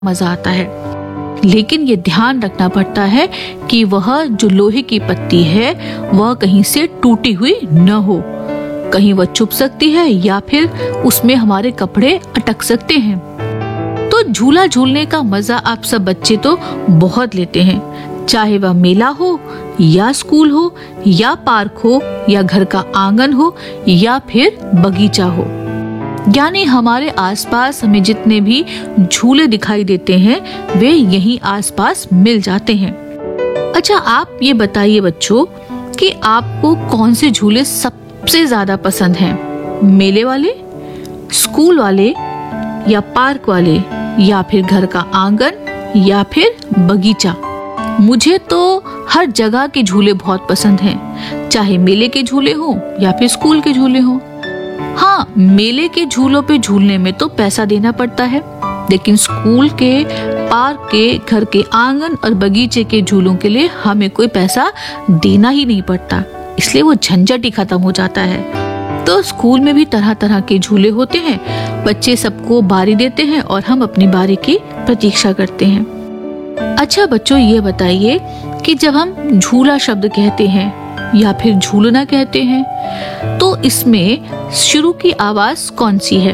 मजा आता है। लेकिन ये ध्यान रखना पड़ता है कि वह जो लोहे की पत्ती है वह कहीं से टूटी हुई न हो, कहीं वह चुभ सकती है या फिर उसमें हमारे कपड़े अटक सकते हैं। तो झूला झूलने का मजा आप सब बच्चे तो बहुत लेते हैं, चाहे वह मेला हो या स्कूल हो या पार्क हो या घर का आंगन हो या फिर बगीचा हो, यानी हमारे आसपास हमें जितने भी झूले दिखाई देते हैं वे यहीं आसपास मिल जाते हैं। अच्छा, आप ये बताइए बच्चों कि आपको कौन से झूले सबसे ज्यादा पसंद हैं? मेले वाले, स्कूल वाले या पार्क वाले या फिर घर का आंगन या फिर बगीचा? मुझे तो हर जगह के झूले बहुत पसंद हैं, चाहे मेले के झूले हो या फिर स्कूल के झूले हो। हाँ, मेले के झूलों पे झूलने में तो पैसा देना पड़ता है, लेकिन स्कूल के, पार्क के, घर के आंगन और बगीचे के झूलों के लिए हमें कोई पैसा देना ही नहीं पड़ता, इसलिए वो झंझट ही खत्म हो जाता है। तो स्कूल में भी तरह तरह के झूले होते हैं, बच्चे सबको बारी देते हैं और हम अपनी बारी की प्रतीक्षा करते हैं। अच्छा बच्चों, ये बताइए कि जब हम झूला शब्द कहते हैं या फिर झूलना कहते हैं तो इसमें शुरू की आवाज कौन सी है?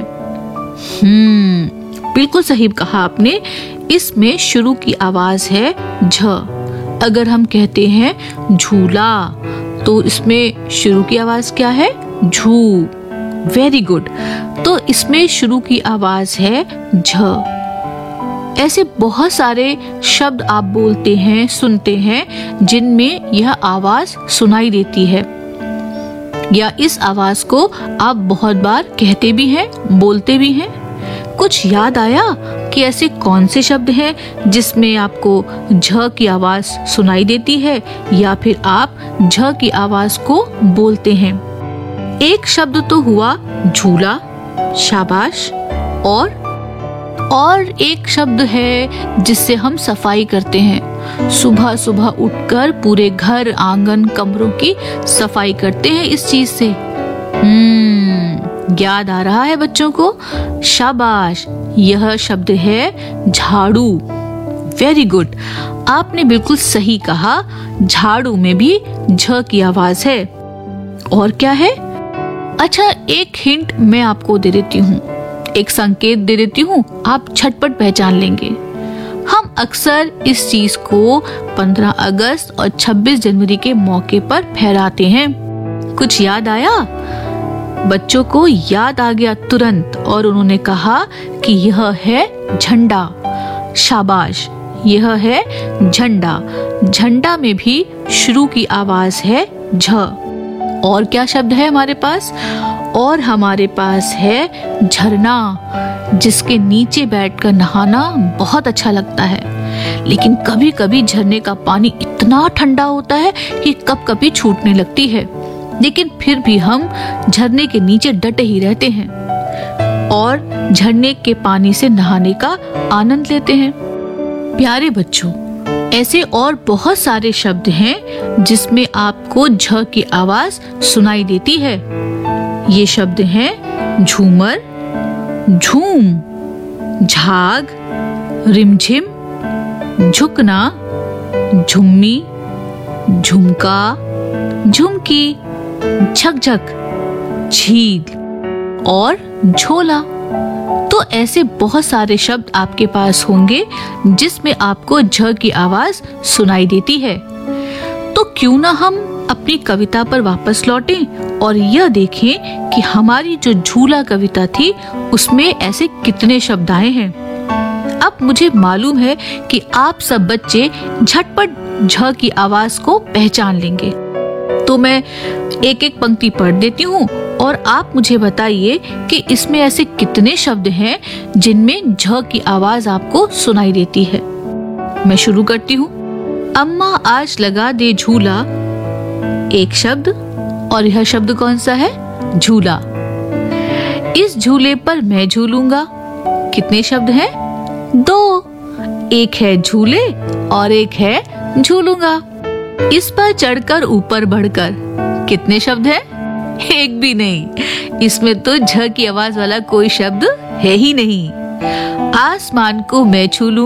बिल्कुल सही कहा आपने, इसमें शुरू की आवाज है झ। अगर हम कहते हैं झूला तो इसमें शुरू की आवाज क्या है? झू। वेरी गुड, तो इसमें शुरू की आवाज है झ। ऐसे बहुत सारे शब्द आप बोलते हैं, सुनते हैं जिनमें यह आवाज सुनाई देती है, या इस आवाज को आप बहुत बार कहते भी हैं, बोलते भी हैं। कुछ याद आया कि ऐसे कौन से शब्द हैं जिसमें आपको झ की आवाज सुनाई देती है या फिर आप झ की आवाज को बोलते हैं? एक शब्द तो हुआ झूला, शाबाश, और एक शब्द है जिससे हम सफाई करते हैं। सुबह सुबह उठकर पूरे घर, आंगन, कमरों की सफाई करते हैं इस चीज से। याद आ रहा है बच्चों को? शाबाश, यह शब्द है झाड़ू। वेरी गुड, आपने बिल्कुल सही कहा, झाड़ू में भी झ की आवाज है। और क्या है? अच्छा, एक हिंट मैं आपको दे देती हूँ, एक संकेत दे देती हूँ, आप झटपट पहचान लेंगे। हम अक्सर इस चीज को 15 अगस्त और 26 जनवरी के मौके पर फहराते हैं। कुछ याद आया? बच्चों को याद आ गया तुरंत और उन्होंने कहा कि यह है झंडा। शाबाश, यह है झंडा। झंडा में भी शुरू की आवाज है झ। और क्या शब्द है हमारे पास? और हमारे पास है झरना, जिसके नीचे बैठकर नहाना बहुत अच्छा लगता है। लेकिन कभी कभी झरने का पानी इतना ठंडा होता है कि कब कभी छूटने लगती है, लेकिन फिर भी हम झरने के नीचे डटे ही रहते हैं और झरने के पानी से नहाने का आनंद लेते हैं। प्यारे बच्चों, ऐसे और बहुत सारे शब्द हैं जिसमें आपको झ की आवाज सुनाई देती है। ये शब्द हैं झूमर, झूम, झाग, रिमझिम, झुकना, झुम्मी, झुमका, झुमकी, झकझक, झील और झोला। तो ऐसे बहुत सारे शब्द आपके पास होंगे जिसमें आपको झ की आवाज सुनाई देती है। तो क्यों ना हम अपनी कविता पर वापस लौटें और यह देखें कि हमारी जो झूला कविता थी उसमें ऐसे कितने शब्द आए हैं। अब मुझे मालूम है कि आप सब बच्चे झटपट झ की आवाज को पहचान लेंगे, तो मैं एक एक पंक्ति पढ़ देती हूँ और आप मुझे बताइए कि इसमें ऐसे कितने शब्द हैं जिनमें झ की आवाज आपको सुनाई देती है। मैं शुरू करती हूँ। अम्मा आज लगा दे झूला, एक शब्द, और यह शब्द कौन सा है? झूला। इस झूले पर मैं झूलूंगा, कितने शब्द हैं? 2। एक है झूले और एक है झूलूंगा। इस पर चढ़कर ऊपर बढ़कर, कितने शब्द हैं? एक भी नहीं। इसमें तो झ की आवाज वाला कोई शब्द है ही नहीं। आसमान को मैं छू लूं